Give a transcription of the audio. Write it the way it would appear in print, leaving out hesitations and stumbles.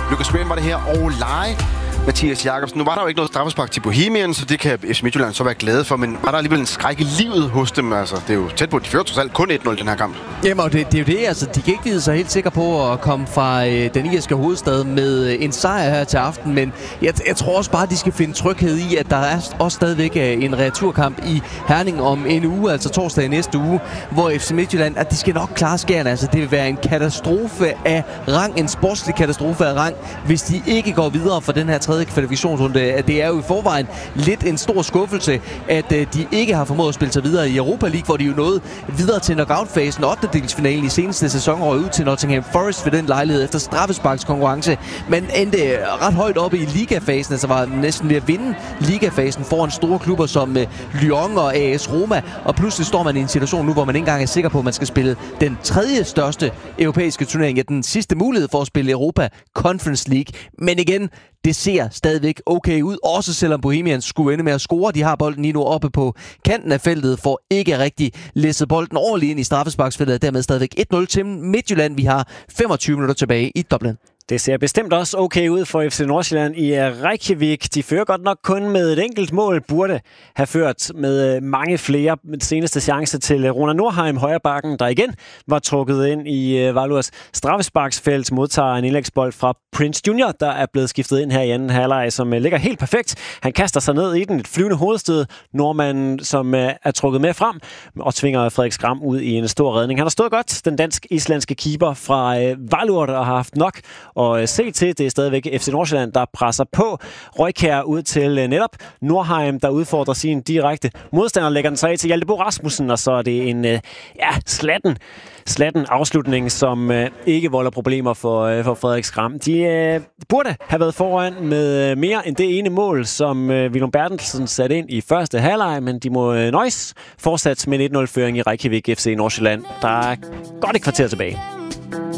Lukas Møn var det her, og lege Mathias Jakobsen. Nu var der jo ikke noget straffespark til Bohemian, så det kan FC Midtjylland så være glade for, men var der alligevel en skræk i livet hos dem? Altså, det er jo tæt på, at de fører trods alt kun 1-0 den her kamp. Jamen, og det er jo det, altså, de kan ikke vide sig helt sikre på at komme fra den irske hovedstad med en sejr her til aften, men jeg tror også bare, at de skal finde tryghed i, at der er også stadigvæk en returkamp i Herning om en uge, altså torsdag i næste uge, hvor FC Midtjylland, at de skal nok klare skærene. Altså, det vil være en katastrofe af rang, en sportslig katastrofe af rang, hvis de ikke går videre for den her tredje kvalifikationsrunde. Det er jo i forvejen lidt en stor skuffelse, at de ikke har formået at spille sig videre i Europa League, hvor de jo nåede videre til knockout-fasen, 8-delsfinalen i seneste sæson, og ud til Nottingham Forest ved den lejlighed efter straffesparkskonkurrence, men endte ret højt oppe i ligafasen, altså var næsten ved at vinde ligafasen foran store klubber som Lyon og AS Roma, og pludselig står man i en situation nu, hvor man ikke engang er sikker på, at man skal spille den tredje største europæiske turnering, ja, den sidste mulighed for at spille Europa Conference League. Men igen, det ser stadigvæk okay ud, også selvom Bohemians skulle ende med at score. De har bolden lige nu oppe på kanten af feltet, for ikke rigtig læsset bolden ordentligt ind i straffesparksfeltet, og dermed stadigvæk 1-0 til Midtjylland. Vi har 25 minutter tilbage i Dublin. Det ser bestemt også okay ud for FC Nordsjælland i Reykjavik. De fører godt nok kun med et enkelt mål, burde have ført med mange flere. Den seneste chance til Rona Norheim, højrebakken, der igen var trukket ind i Valurs straffesparksfelt, modtager en indlægsbold fra Prince Junior, der er blevet skiftet ind her i anden halvleg, som ligger helt perfekt. Han kaster sig ned i den, et flyvende hovedstød. Nordmanden, som er trukket med frem, og tvinger Frederik Skram ud i en stor redning. Han har stået godt, den dansk-islandske keeper fra Valur, der har haft nok og se til. Det er stadigvæk FC Nordsjælland, der presser på. Røykjær ud til netop Norheim, der udfordrer sin direkte modstander, lægger den sig af til Hjalte Bo Rasmussen, og så er det en slatten afslutning, som ikke volder problemer for Frederik Skram. De burde have været foran med mere end det ene mål, som Willum Bertelsen satte ind i første halvleg, men de må nøjes fortsat med en 1-0-føring i Reykjavik FC Nordsjælland. Der er godt et kvarter tilbage.